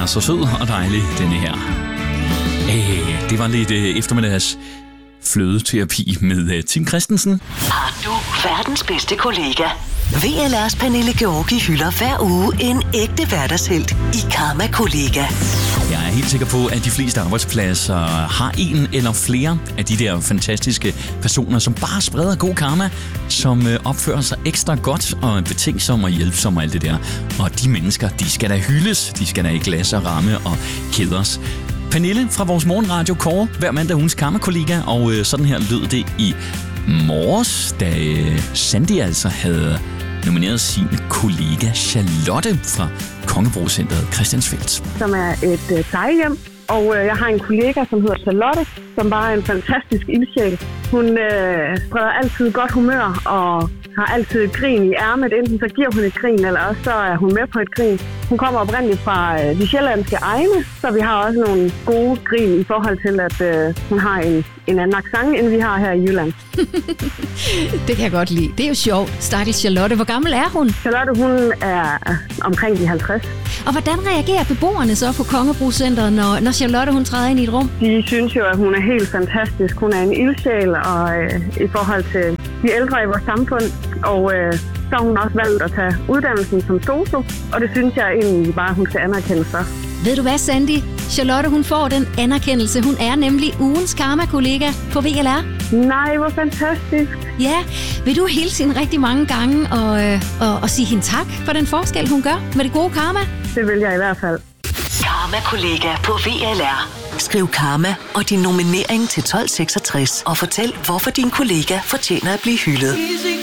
så sød og dejlig, denne her. Det var lidt eftermiddags flødeterapi med Tim Christensen. Har du verdens bedste kollega? VLR's Pernille Georgi hylder hver uge en ægte hverdagshelt i Karma Kollega. Jeg er helt sikker på, at de fleste arbejdspladser har en eller flere af de der fantastiske personer, som bare spreder god karma, som opfører sig ekstra godt og betænksomme og hjælpsomme og alt det der. Og de mennesker, de skal da hyldes, de skal da i glas og ramme og kæders. Pernille fra vores morgenradio kårer hver mandag ugens karma-kollega, og sådan her lød det i morges, da Sandy altså havde nomineret sin kollega Charlotte fra Kongebro-centret Christiansfeld. Som er et plejehjem, og jeg har en kollega, som hedder Charlotte, som bare er en fantastisk ildsjæl. Hun spreder altid godt humør og har altid et grin i ærmet. Enten så giver hun et grin, eller også så er hun med på et grin. Hun kommer oprindeligt fra de sjællandske egne, så vi har også nogle gode grin i forhold til, at hun har en anden accent, end vi har her i Jylland. Det kan jeg godt lide. Det er jo sjovt. Stakkels Charlotte. Hvor gammel er hun? Charlotte, hun er omkring de 50. Og hvordan reagerer beboerne så på Kongebro-centret, når Charlotte hun træder ind i et rum? De synes jo, at hun er helt fantastisk. Hun er en ildsjæl og i forhold til de ældre i vores samfund. Og så har hun også valgt at tage uddannelsen som sosu, og det synes jeg egentlig bare, hun skal anerkende for. Ved du hvad, Sandy? Charlotte, hun får den anerkendelse. Hun er nemlig ugens karma-kollega på VLR. Nej, hvor fantastisk. Ja, vil du hilse hende rigtig mange gange og sige hende tak for den forskel, hun gør med det gode karma? Det vil jeg i hvert fald. Karma-kollega på VLR. Skriv karma og din nominering til 1266 og fortæl, hvorfor din kollega fortjener at blive hyldet.